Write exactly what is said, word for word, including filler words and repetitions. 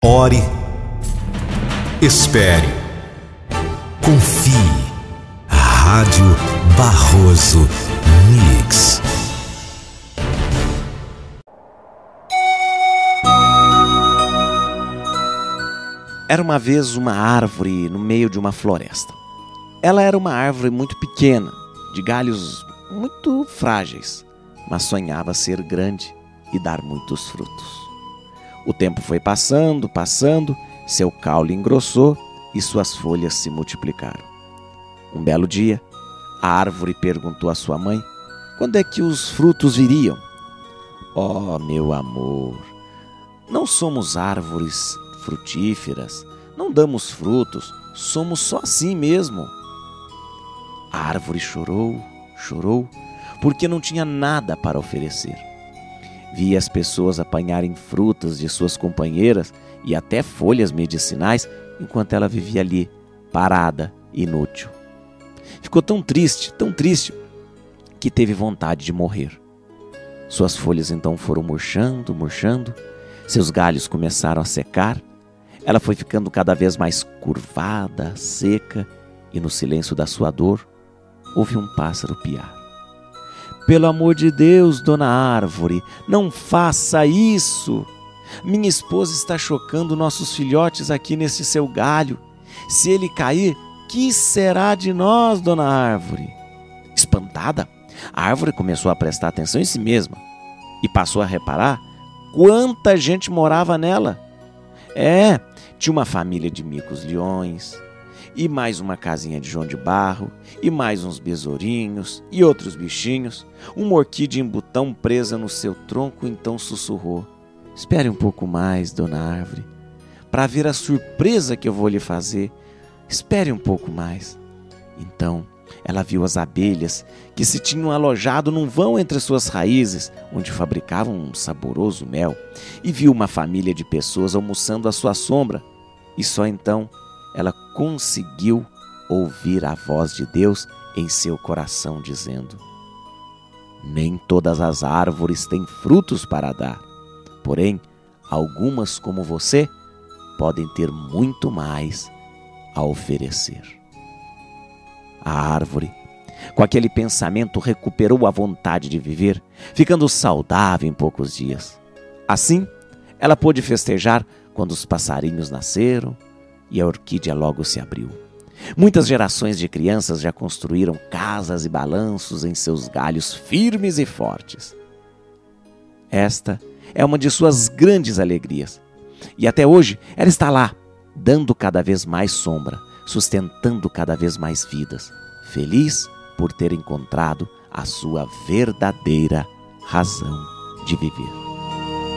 Ore, espere, confie. Rádio Barroso Mix. Era uma vez uma árvore no meio de uma floresta. Ela era uma árvore muito pequena, de galhos muito frágeis, mas sonhava ser grande e dar muitos frutos. O tempo foi passando, passando, seu caule engrossou e suas folhas se multiplicaram. Um belo dia, a árvore perguntou à sua mãe quando é que os frutos viriam. Oh, meu amor, não somos árvores frutíferas, não damos frutos, somos só assim mesmo. A árvore chorou, chorou, porque não tinha nada para oferecer. Via as pessoas apanharem frutas de suas companheiras e até folhas medicinais, enquanto ela vivia ali, parada, inútil. Ficou tão triste, tão triste, que teve vontade de morrer. Suas folhas então foram murchando, murchando, seus galhos começaram a secar, ela foi ficando cada vez mais curvada, seca, e no silêncio da sua dor, ouve um pássaro piar. Pelo amor de Deus, dona árvore, não faça isso! Minha esposa está chocando nossos filhotes aqui nesse seu galho. Se ele cair, que será de nós, dona árvore? Espantada, a árvore começou a prestar atenção em si mesma e passou a reparar quanta gente morava nela. É, tinha uma família de micos-leões, e mais uma casinha de João de Barro, e mais uns besourinhos, e outros bichinhos. Uma orquídea em botão presa no seu tronco então sussurrou: espere um pouco mais, dona árvore, para ver a surpresa que eu vou lhe fazer. Espere um pouco mais. Então, ela viu as abelhas que se tinham alojado num vão entre suas raízes, onde fabricavam um saboroso mel, e viu uma família de pessoas almoçando à sua sombra. E só então ela conseguiu ouvir a voz de Deus em seu coração dizendo: nem todas as árvores têm frutos para dar, porém, algumas como você podem ter muito mais a oferecer. A árvore, com aquele pensamento, recuperou a vontade de viver, ficando saudável em poucos dias. Assim, ela pôde festejar quando os passarinhos nasceram e a orquídea logo se abriu. Muitas gerações de crianças já construíram casas e balanços em seus galhos firmes e fortes. Esta é uma de suas grandes alegrias. E até hoje ela está lá, dando cada vez mais sombra, sustentando cada vez mais vidas, feliz por ter encontrado a sua verdadeira razão de viver.